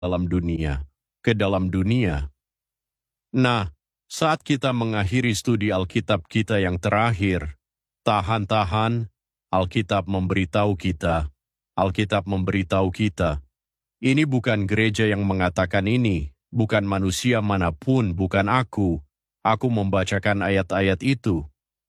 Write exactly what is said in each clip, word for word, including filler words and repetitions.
dalam dunia, ke dalam dunia. Nah, saat kita mengakhiri studi Alkitab kita yang terakhir, tahan-tahan, Alkitab memberitahu kita, Alkitab memberitahu kita, ini bukan gereja yang mengatakan ini, bukan manusia manapun, bukan aku, aku membacakan ayat-ayat itu.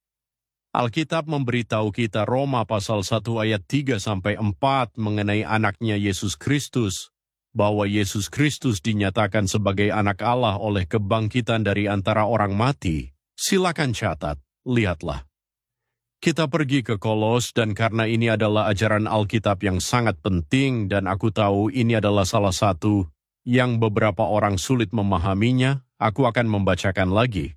Alkitab memberitahu kita Roma pasal satu ayat tiga sampai empat mengenai anaknya Yesus Kristus, bahwa Yesus Kristus dinyatakan sebagai anak Allah oleh kebangkitan dari antara orang mati. Silakan catat, lihatlah. Kita pergi ke Kolos dan karena ini adalah ajaran Alkitab yang sangat penting dan aku tahu ini adalah salah satu yang beberapa orang sulit memahaminya, aku akan membacakan lagi.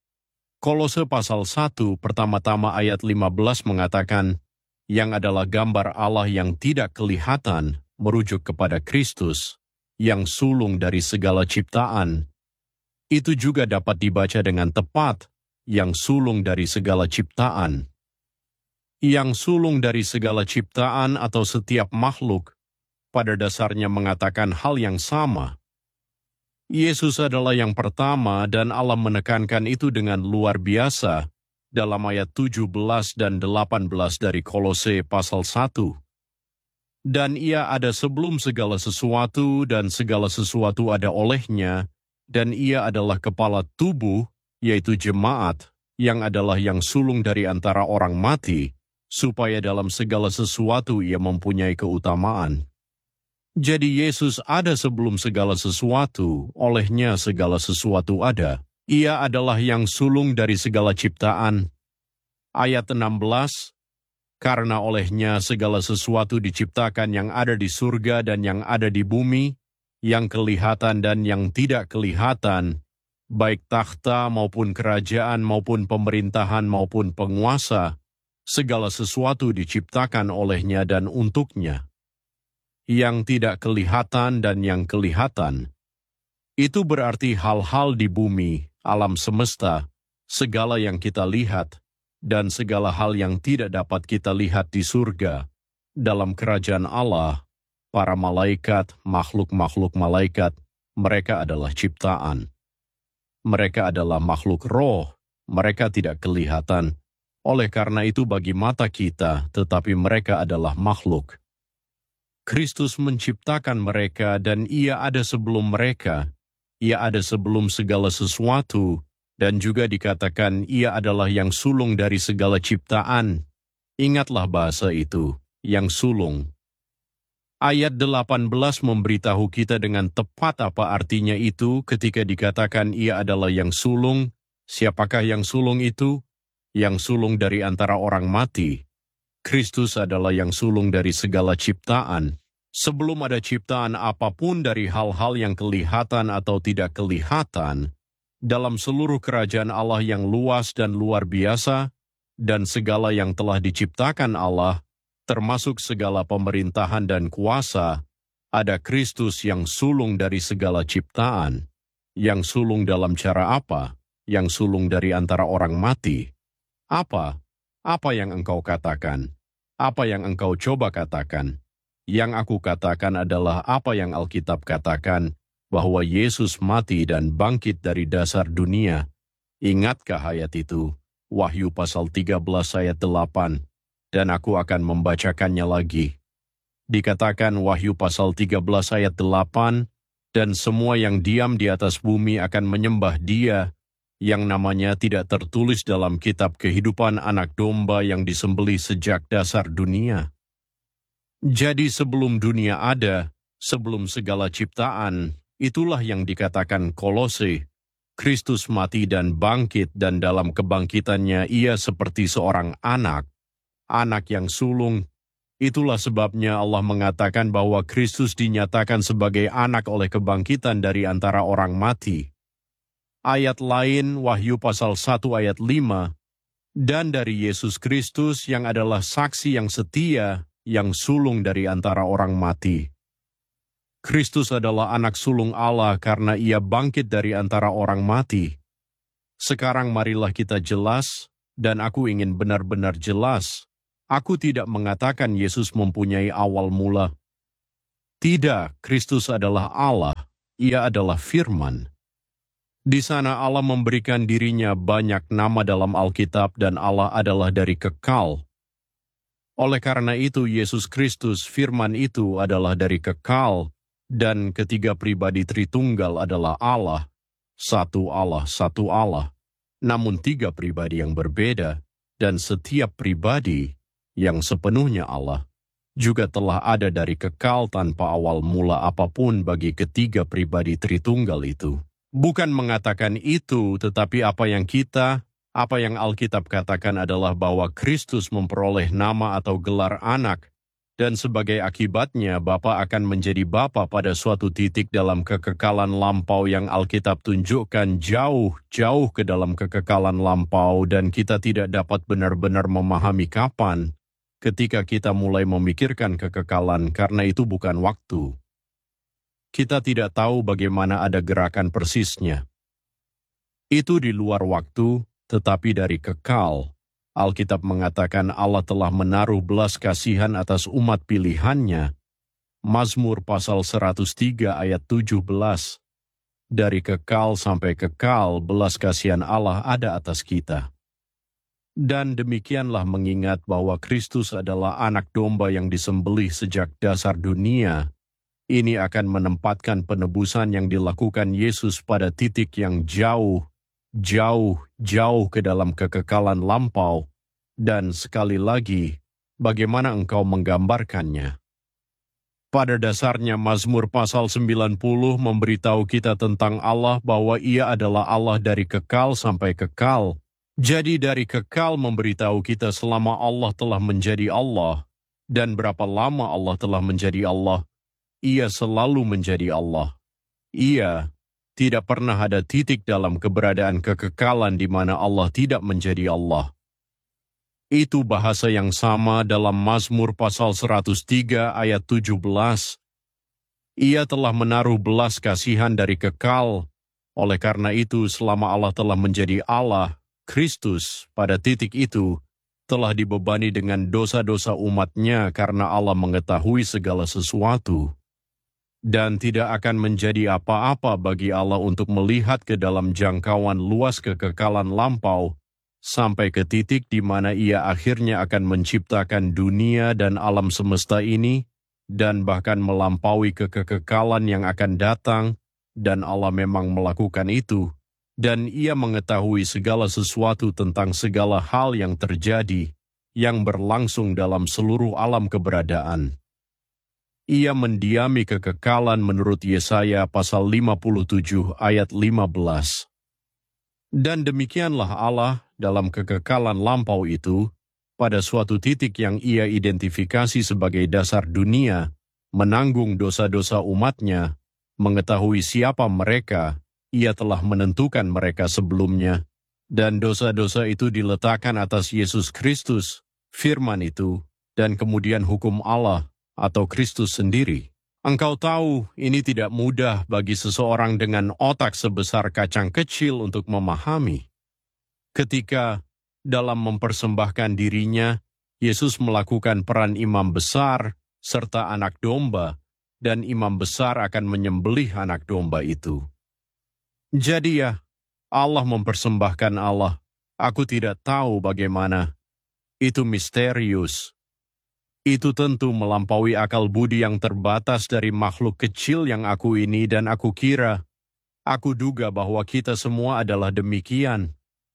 Kolose pasal satu pertama-tama ayat lima belas mengatakan, yang adalah gambar Allah yang tidak kelihatan, merujuk kepada Kristus, yang sulung dari segala ciptaan. Itu juga dapat dibaca dengan tepat, yang sulung dari segala ciptaan. Yang sulung dari segala ciptaan atau setiap makhluk, pada dasarnya mengatakan hal yang sama. Yesus adalah yang pertama dan Allah menekankan itu dengan luar biasa dalam ayat tujuh belas dan delapan belas dari Kolose pasal satu. Dan ia ada sebelum segala sesuatu dan segala sesuatu ada olehnya, dan ia adalah kepala tubuh, yaitu jemaat, yang adalah yang sulung dari antara orang mati, supaya dalam segala sesuatu ia mempunyai keutamaan. Jadi Yesus ada sebelum segala sesuatu, olehnya segala sesuatu ada. Ia adalah yang sulung dari segala ciptaan. Ayat enam belas, karena olehnya segala sesuatu diciptakan yang ada di surga dan yang ada di bumi, yang kelihatan dan yang tidak kelihatan, baik takhta maupun kerajaan maupun pemerintahan maupun penguasa, segala sesuatu diciptakan olehnya dan untuknya. Yang tidak kelihatan dan yang kelihatan. Itu berarti hal-hal di bumi, alam semesta, segala yang kita lihat, dan segala hal yang tidak dapat kita lihat di surga, dalam kerajaan Allah, para malaikat, makhluk-makhluk malaikat, mereka adalah ciptaan. Mereka adalah makhluk roh, mereka tidak kelihatan. Oleh karena itu bagi mata kita, tetapi mereka adalah makhluk. Kristus menciptakan mereka dan ia ada sebelum mereka. Ia ada sebelum segala sesuatu dan juga dikatakan ia adalah yang sulung dari segala ciptaan. Ingatlah bahasa itu, yang sulung. Ayat delapan belas memberitahu kita dengan tepat apa artinya itu ketika dikatakan ia adalah yang sulung. Siapakah yang sulung itu? Yang sulung dari antara orang mati. Kristus adalah yang sulung dari segala ciptaan. Sebelum ada ciptaan apapun dari hal-hal yang kelihatan atau tidak kelihatan, dalam seluruh kerajaan Allah yang luas dan luar biasa, dan segala yang telah diciptakan Allah, termasuk segala pemerintahan dan kuasa, ada Kristus yang sulung dari segala ciptaan. Yang sulung dalam cara apa? Yang sulung dari antara orang mati. Apa? Apa yang engkau katakan? Apa yang engkau coba katakan? Yang aku katakan adalah apa yang Alkitab katakan, bahwa Yesus mati dan bangkit dari dasar dunia. Ingatkah ayat itu? Wahyu pasal tiga belas ayat delapan. Dan aku akan membacakannya lagi. Dikatakan Wahyu pasal tiga belas ayat delapan, dan semua yang diam di atas bumi akan menyembah Dia, yang namanya tidak tertulis dalam kitab kehidupan anak domba yang disembelih sejak dasar dunia. Jadi sebelum dunia ada, sebelum segala ciptaan, itulah yang dikatakan Kolose, Kristus mati dan bangkit dan dalam kebangkitannya ia seperti seorang anak, anak yang sulung. Itulah sebabnya Allah mengatakan bahwa Kristus dinyatakan sebagai anak oleh kebangkitan dari antara orang mati. Ayat lain, Wahyu pasal satu ayat lima, dan dari Yesus Kristus yang adalah saksi yang setia, yang sulung dari antara orang mati. Kristus adalah anak sulung Allah karena ia bangkit dari antara orang mati. Sekarang marilah kita jelas, dan aku ingin benar-benar jelas. Aku tidak mengatakan Yesus mempunyai awal mula. Tidak, Kristus adalah Allah, Ia adalah Firman. Di sana Allah memberikan dirinya banyak nama dalam Alkitab dan Allah adalah dari kekal. Oleh karena itu, Yesus Kristus, Firman itu adalah dari kekal, dan ketiga pribadi Tritunggal adalah Allah, satu Allah, satu Allah, namun tiga pribadi yang berbeda, dan setiap pribadi yang sepenuhnya Allah, juga telah ada dari kekal tanpa awal mula apapun bagi ketiga pribadi Tritunggal itu. Bukan mengatakan itu, tetapi apa yang kita, apa yang Alkitab katakan adalah bahwa Kristus memperoleh nama atau gelar anak, dan sebagai akibatnya Bapa akan menjadi Bapa pada suatu titik dalam kekekalan lampau yang Alkitab tunjukkan jauh-jauh ke dalam kekekalan lampau, dan kita tidak dapat benar-benar memahami kapan ketika kita mulai memikirkan kekekalan, karena itu bukan waktu. Kita tidak tahu bagaimana ada gerakan persisnya. Itu di luar waktu, tetapi dari kekal. Alkitab mengatakan Allah telah menaruh belas kasihan atas umat pilihannya. Mazmur pasal seratus tiga ayat tujuh belas. Dari kekal sampai kekal, belas kasihan Allah ada atas kita. Dan demikianlah mengingat bahwa Kristus adalah anak domba yang disembelih sejak dasar dunia. Ini akan menempatkan penebusan yang dilakukan Yesus pada titik yang jauh, jauh, jauh ke dalam kekekalan lampau. Dan sekali lagi, bagaimana engkau menggambarkannya? Pada dasarnya Mazmur pasal sembilan puluh memberitahu kita tentang Allah bahwa Ia adalah Allah dari kekal sampai kekal. Jadi dari kekal memberitahu kita selama Allah telah menjadi Allah, dan berapa lama Allah telah menjadi Allah, Ia selalu menjadi Allah. Ia tidak pernah ada titik dalam keberadaan kekekalan di mana Allah tidak menjadi Allah. Itu bahasa yang sama dalam Mazmur pasal seratus tiga ayat tujuh belas. Ia telah menaruh belas kasihan dari kekal. Oleh karena itu, selama Allah telah menjadi Allah, Kristus pada titik itu telah dibebani dengan dosa-dosa umatnya karena Allah mengetahui segala sesuatu. Dan tidak akan menjadi apa-apa bagi Allah untuk melihat ke dalam jangkauan luas kekekalan lampau, sampai ke titik di mana Ia akhirnya akan menciptakan dunia dan alam semesta ini, dan bahkan melampaui ke kekekalan yang akan datang, dan Allah memang melakukan itu, dan Ia mengetahui segala sesuatu tentang segala hal yang terjadi, yang berlangsung dalam seluruh alam keberadaan. Ia mendiami kekekalan menurut Yesaya pasal lima puluh tujuh ayat lima belas. Dan demikianlah Allah dalam kekekalan lampau itu, pada suatu titik yang Ia identifikasi sebagai dasar dunia, menanggung dosa-dosa umatnya, mengetahui siapa mereka, Ia telah menentukan mereka sebelumnya, dan dosa-dosa itu diletakkan atas Yesus Kristus, Firman itu, dan kemudian hukum Allah, atau Kristus sendiri. Engkau tahu, ini tidak mudah bagi seseorang dengan otak sebesar kacang kecil untuk memahami. Ketika dalam mempersembahkan dirinya, Yesus melakukan peran imam besar serta anak domba, dan imam besar akan menyembelih anak domba itu. Jadi ya, Allah mempersembahkan Allah. Aku tidak tahu bagaimana. Itu misterius. Itu tentu melampaui akal budi yang terbatas dari makhluk kecil yang aku ini, dan aku kira, aku duga bahwa kita semua adalah demikian.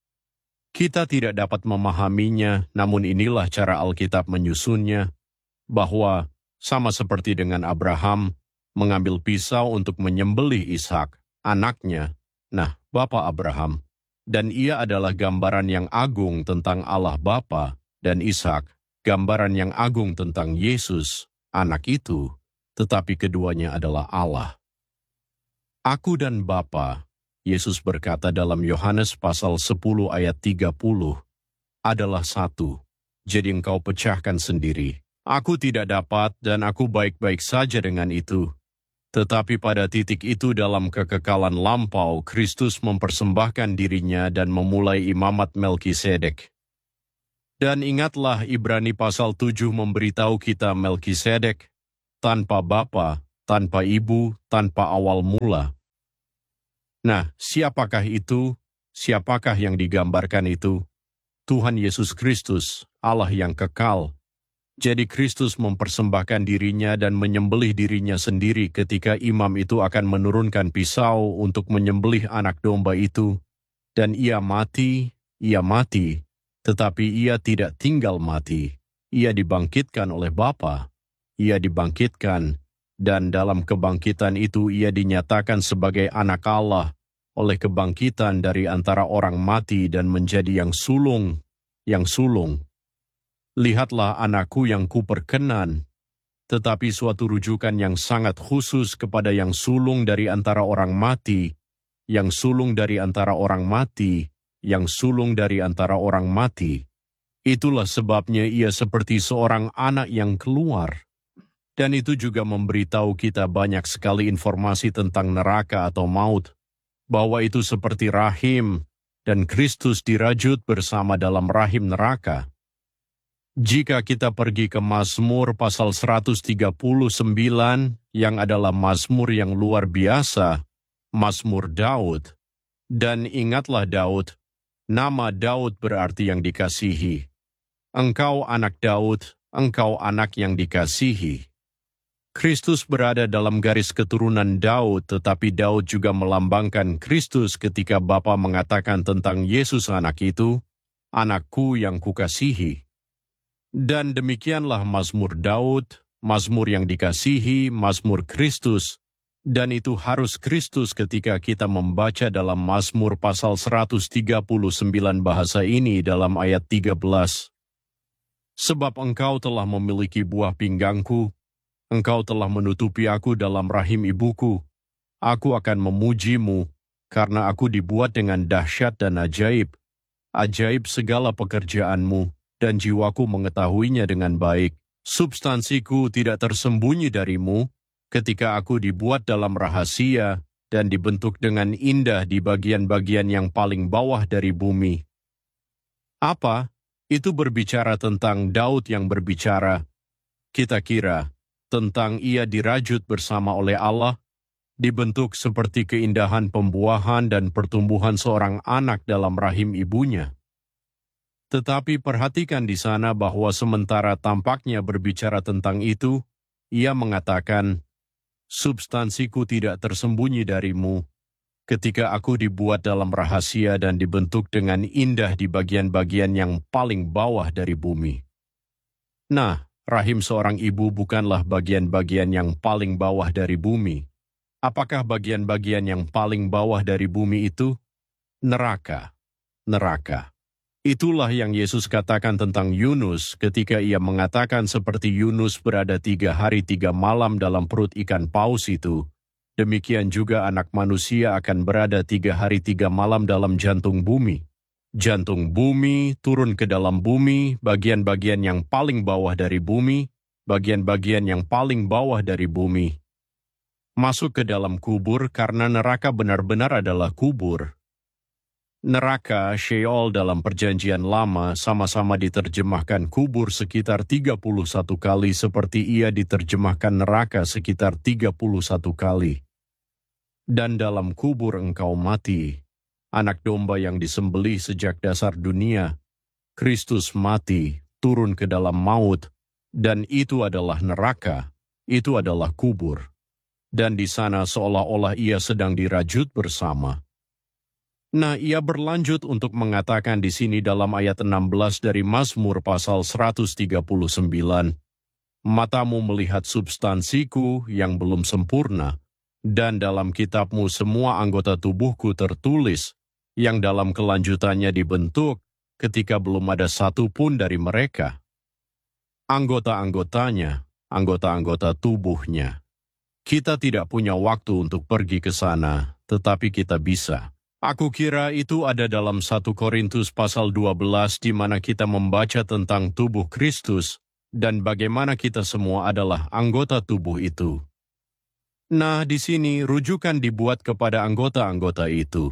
Kita tidak dapat memahaminya, namun inilah cara Alkitab menyusunnya, bahwa sama seperti dengan Abraham mengambil pisau untuk menyembelih Ishak, anaknya, nah, Bapa Abraham, dan ia adalah gambaran yang agung tentang Allah Bapa dan Ishak, gambaran yang agung tentang Yesus, anak itu, tetapi keduanya adalah Allah. Aku dan Bapa, Yesus berkata dalam Yohanes pasal sepuluh ayat tiga puluh, adalah satu, jadi engkau pecahkan sendiri. Aku tidak dapat dan aku baik-baik saja dengan itu. Tetapi pada titik itu dalam kekekalan lampau, Kristus mempersembahkan dirinya dan memulai imamat Melkisedek. Dan ingatlah Ibrani pasal tujuh memberitahu kita Melkisedek tanpa bapa, tanpa ibu, tanpa awal mula. Nah, siapakah itu? Siapakah yang digambarkan itu? Tuhan Yesus Kristus, Allah yang kekal. Jadi Kristus mempersembahkan dirinya dan menyembelih dirinya sendiri ketika imam itu akan menurunkan pisau untuk menyembelih anak domba itu. Dan ia mati, ia mati, tetapi ia tidak tinggal mati. Ia dibangkitkan oleh Bapa. Ia dibangkitkan, dan dalam kebangkitan itu ia dinyatakan sebagai anak Allah oleh kebangkitan dari antara orang mati dan menjadi yang sulung, yang sulung. Lihatlah anakku yang kuperkenan, tetapi suatu rujukan yang sangat khusus kepada yang sulung dari antara orang mati, yang sulung dari antara orang mati, yang sulung dari antara orang mati. Itulah sebabnya ia seperti seorang anak yang keluar. Dan itu juga memberitahu kita banyak sekali informasi tentang neraka atau maut, bahwa itu seperti rahim, dan Kristus dirajut bersama dalam rahim neraka. Jika kita pergi ke Mazmur pasal seratus tiga puluh sembilan, yang adalah Mazmur yang luar biasa, Mazmur Daud, dan ingatlah Daud, nama Daud berarti yang dikasihi. Engkau anak Daud, engkau anak yang dikasihi. Kristus berada dalam garis keturunan Daud, tetapi Daud juga melambangkan Kristus ketika Bapa mengatakan tentang Yesus anak itu, anakku yang kukasihi. Dan demikianlah Mazmur Daud, Mazmur yang dikasihi, Mazmur Kristus, dan itu harus Kristus ketika kita membaca dalam Mazmur pasal seratus tiga puluh sembilan bahasa ini dalam ayat tiga belas. Sebab engkau telah memiliki buah pinggangku, engkau telah menutupi aku dalam rahim ibuku. Aku akan memujimu, karena aku dibuat dengan dahsyat dan ajaib. Ajaib segala pekerjaanmu, dan jiwaku mengetahuinya dengan baik. Substansiku tidak tersembunyi darimu, ketika aku dibuat dalam rahasia, dan dibentuk dengan indah di bagian-bagian yang paling bawah dari bumi. Apa? Itu berbicara tentang Daud yang berbicara. Kita kira tentang ia dirajut bersama oleh Allah, dibentuk seperti keindahan pembuahan dan pertumbuhan seorang anak dalam rahim ibunya. Tetapi perhatikan di sana bahwa sementara tampaknya berbicara tentang itu, ia mengatakan, substansiku tidak tersembunyi darimu, ketika aku dibuat dalam rahasia dan dibentuk dengan indah di bagian-bagian yang paling bawah dari bumi. Nah, rahim seorang ibu bukanlah bagian-bagian yang paling bawah dari bumi. Apakah bagian-bagian yang paling bawah dari bumi itu? Neraka. Neraka. Itulah yang Yesus katakan tentang Yunus ketika ia mengatakan seperti Yunus berada tiga hari tiga malam dalam perut ikan paus itu. Demikian juga anak manusia akan berada tiga hari tiga malam dalam jantung bumi. Jantung bumi turun ke dalam bumi, bagian-bagian yang paling bawah dari bumi, bagian-bagian yang paling bawah dari bumi. Masuk ke dalam kubur karena neraka benar-benar adalah kubur. Neraka, Sheol dalam perjanjian lama sama-sama diterjemahkan kubur sekitar tiga puluh satu kali seperti ia diterjemahkan neraka sekitar tiga puluh satu kali. Dan dalam kubur engkau mati, anak domba yang disembelih sejak dasar dunia, Kristus mati, turun ke dalam maut, dan itu adalah neraka, itu adalah kubur. Dan di sana seolah-olah ia sedang dirajut bersama. Nah, ia berlanjut untuk mengatakan di sini dalam ayat enam belas dari Mazmur pasal seratus tiga puluh sembilan, matamu melihat substansiku yang belum sempurna, dan dalam kitabmu semua anggota tubuhku tertulis, yang dalam kelanjutannya dibentuk ketika belum ada satu pun dari mereka. Anggota-anggotanya, anggota-anggota tubuhnya. Kita tidak punya waktu untuk pergi ke sana, tetapi kita bisa. Aku kira itu ada dalam satu Korintus pasal dua belas di mana kita membaca tentang tubuh Kristus dan bagaimana kita semua adalah anggota tubuh itu. Nah, di sini rujukan dibuat kepada anggota-anggota itu.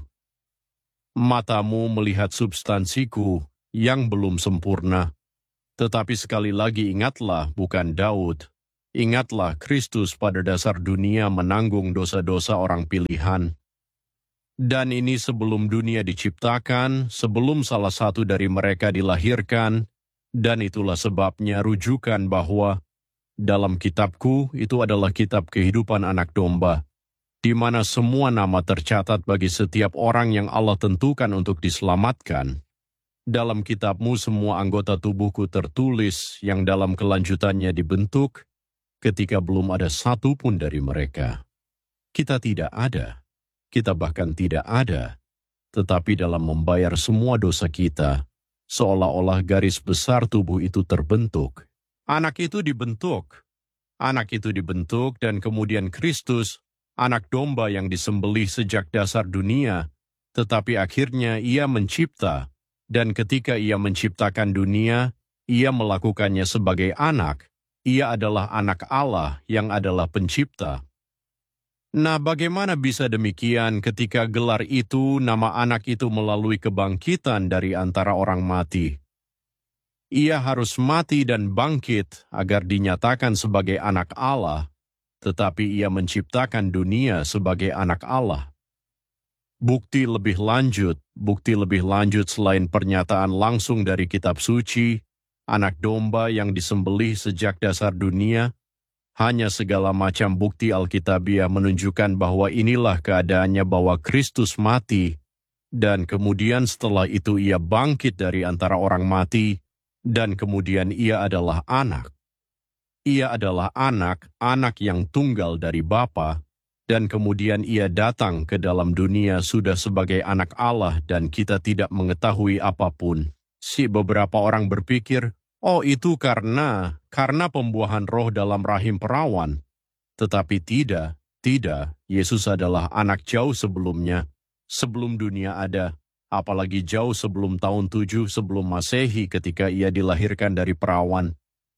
Matamu melihat substansiku yang belum sempurna, tetapi sekali lagi ingatlah bukan Daud. Ingatlah Kristus pada dasar dunia menanggung dosa-dosa orang pilihan. Dan ini sebelum dunia diciptakan, sebelum salah satu dari mereka dilahirkan, dan itulah sebabnya rujukan bahwa dalam kitabku itu adalah kitab kehidupan anak domba, di mana semua nama tercatat bagi setiap orang yang Allah tentukan untuk diselamatkan. Dalam kitabmu semua anggota tubuhku tertulis yang dalam kelanjutannya dibentuk, ketika belum ada satu pun dari mereka. Kita tidak ada, kita bahkan tidak ada, tetapi dalam membayar semua dosa kita, seolah-olah garis besar tubuh itu terbentuk. Anak itu dibentuk, anak itu dibentuk dan kemudian Kristus, anak domba yang disembelih sejak dasar dunia, tetapi akhirnya ia mencipta, dan ketika ia menciptakan dunia, ia melakukannya sebagai anak. Ia adalah anak Allah yang adalah pencipta. Nah, bagaimana bisa demikian ketika gelar itu, nama anak itu melalui kebangkitan dari antara orang mati? Ia harus mati dan bangkit agar dinyatakan sebagai anak Allah, tetapi ia menciptakan dunia sebagai anak Allah. Bukti lebih lanjut, bukti lebih lanjut selain pernyataan langsung dari kitab suci, anak domba yang disembelih sejak dasar dunia, hanya segala macam bukti Alkitabiah menunjukkan bahwa inilah keadaannya bahwa Kristus mati, dan kemudian setelah itu ia bangkit dari antara orang mati, dan kemudian ia adalah anak. Ia adalah anak, anak yang tunggal dari Bapa, dan kemudian ia datang ke dalam dunia sudah sebagai anak Allah dan kita tidak mengetahui apapun. Si beberapa orang berpikir, oh itu karena, karena pembuahan roh dalam rahim perawan. Tetapi tidak, tidak, Yesus adalah anak jauh sebelumnya, sebelum dunia ada, apalagi jauh sebelum tahun tujuh sebelum Masehi ketika ia dilahirkan dari perawan.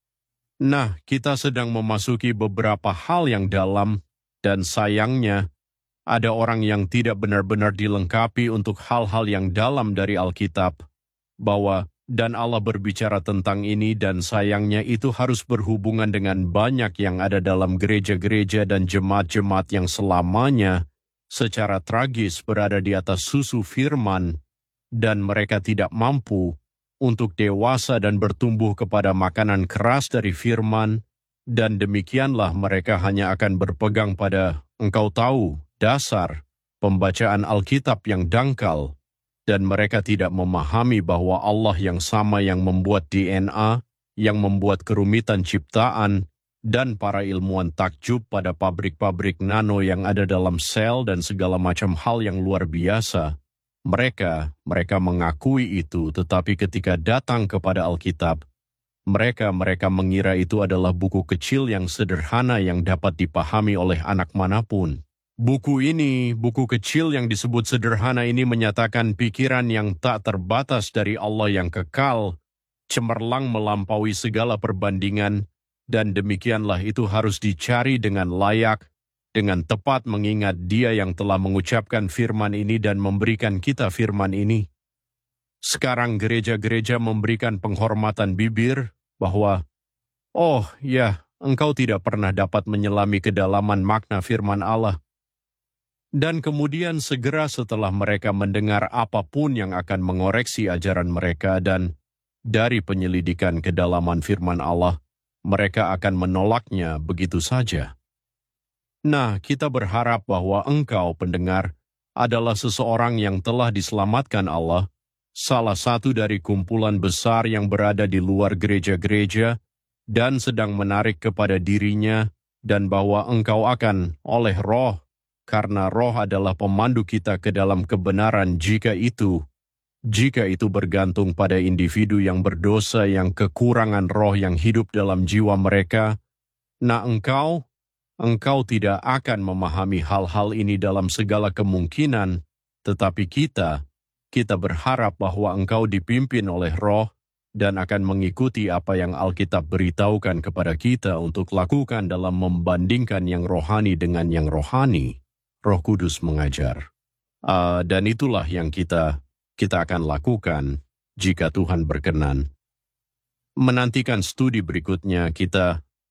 Nah, kita sedang memasuki beberapa hal yang dalam, dan sayangnya, ada orang yang tidak benar-benar dilengkapi untuk hal-hal yang dalam dari Alkitab, bahwa dan Allah berbicara tentang ini dan sayangnya itu harus berhubungan dengan banyak yang ada dalam gereja-gereja dan jemaat-jemaat yang selamanya secara tragis berada di atas susu firman dan mereka tidak mampu untuk dewasa dan bertumbuh kepada makanan keras dari firman dan demikianlah mereka hanya akan berpegang pada engkau tahu dasar pembacaan Alkitab yang dangkal. Dan mereka tidak memahami bahwa Allah yang sama yang membuat D N A, yang membuat kerumitan ciptaan, dan para ilmuwan takjub pada pabrik-pabrik nano yang ada dalam sel dan segala macam hal yang luar biasa. Mereka, mereka mengakui itu, tetapi ketika datang kepada Alkitab, mereka, mereka mengira itu adalah buku kecil yang sederhana yang dapat dipahami oleh anak manapun. Buku ini, buku kecil yang disebut sederhana ini menyatakan pikiran yang tak terbatas dari Allah yang kekal, cemerlang melampaui segala perbandingan, dan demikianlah itu harus dicari dengan layak, dengan tepat mengingat Dia yang telah mengucapkan firman ini dan memberikan kita firman ini. Sekarang gereja-gereja memberikan penghormatan bibir bahwa, oh ya, engkau tidak pernah dapat menyelami kedalaman makna firman Allah. Dan kemudian segera setelah mereka mendengar apapun yang akan mengoreksi ajaran mereka dan dari penyelidikan kedalaman firman Allah, mereka akan menolaknya begitu saja. Nah, kita berharap bahwa engkau pendengar adalah seseorang yang telah diselamatkan Allah, salah satu dari kumpulan besar yang berada di luar gereja-gereja dan sedang menarik kepada dirinya dan bahwa engkau akan oleh roh karena roh adalah pemandu kita ke dalam kebenaran jika itu, jika itu bergantung pada individu yang berdosa yang kekurangan roh yang hidup dalam jiwa mereka, nah engkau, engkau tidak akan memahami hal-hal ini dalam segala kemungkinan, tetapi kita, kita berharap bahwa engkau dipimpin oleh roh dan akan mengikuti apa yang Alkitab beritahukan kepada kita untuk lakukan dalam membandingkan yang rohani dengan yang rohani. Roh Kudus mengajar. Uh, dan itulah yang kita kita akan lakukan jika Tuhan berkenan. Menantikan studi berikutnya, kita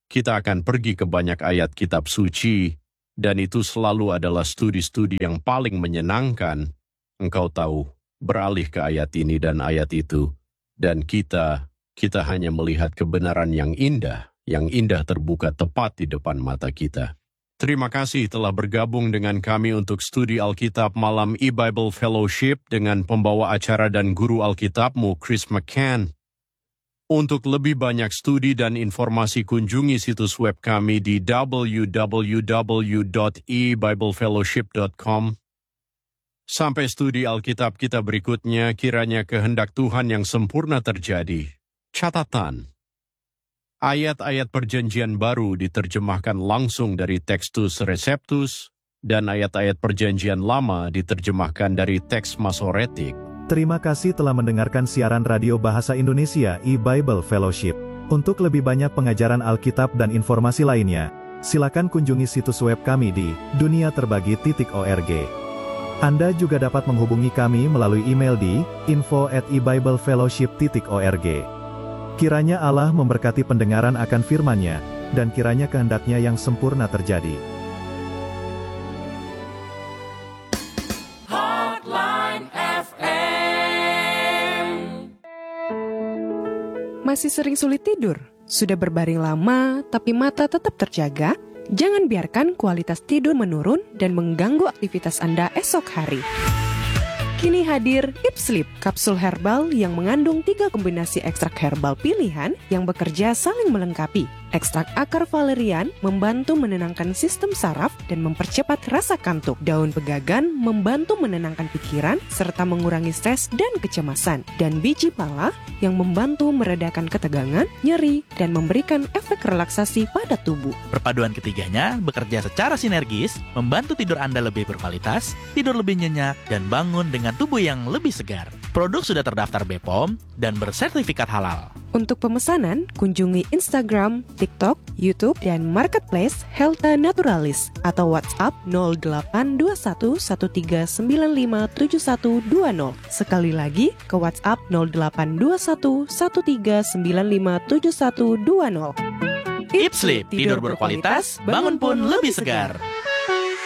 kita akan pergi ke banyak ayat kitab suci, dan itu selalu adalah studi-studi yang paling menyenangkan. Engkau tahu, beralih ke ayat ini dan ayat itu, dan kita, kita hanya melihat kebenaran yang indah, yang indah terbuka tepat di depan mata kita. Terima kasih telah bergabung dengan kami untuk studi Alkitab malam e-Bible Fellowship dengan pembawa acara dan guru Alkitabmu, Chris McCann. Untuk lebih banyak studi dan informasi kunjungi situs web kami di w w w dot e bible fellowship dot com. Sampai studi Alkitab kita berikutnya, kiranya kehendak Tuhan yang sempurna terjadi. Catatan. Ayat-ayat perjanjian baru diterjemahkan langsung dari Textus Receptus, dan ayat-ayat perjanjian lama diterjemahkan dari teks Masoretik. Terima kasih telah mendengarkan siaran radio bahasa Indonesia e-Bible Fellowship. Untuk lebih banyak pengajaran Alkitab dan informasi lainnya, silakan kunjungi situs web kami di dunia terbagi titik org. Anda juga dapat menghubungi kami melalui email di info at e bible fellowship titik org. Kiranya Allah memberkati pendengaran akan firman-Nya, dan kiranya kehendak-Nya yang sempurna terjadi. Hotline F M. Masih sering sulit tidur? Sudah berbaring lama, tapi mata tetap terjaga? Jangan biarkan kualitas tidur menurun dan mengganggu aktivitas Anda esok hari. Kini hadir Ipslip, kapsul herbal yang mengandung tiga kombinasi ekstrak herbal pilihan yang bekerja saling melengkapi. Ekstrak akar valerian membantu menenangkan sistem saraf dan mempercepat rasa kantuk. Daun pegagan membantu menenangkan pikiran serta mengurangi stres dan kecemasan. Dan biji pala yang membantu meredakan ketegangan, nyeri, dan memberikan efek relaksasi pada tubuh. Perpaduan ketiganya bekerja secara sinergis, membantu tidur Anda lebih berkualitas, tidur lebih nyenyak, dan bangun dengan tubuh yang lebih segar. Produk sudah terdaftar B P O M dan bersertifikat halal. Untuk pemesanan, kunjungi Instagram, TikTok, YouTube, dan Marketplace Healtha Naturalis atau WhatsApp nol delapan dua satu satu tiga sembilan lima tujuh satu dua nol. Sekali lagi ke WhatsApp nol delapan dua satu satu tiga sembilan lima tujuh satu dua nol. Ipslip, tidur berkualitas, bangun pun lebih segar.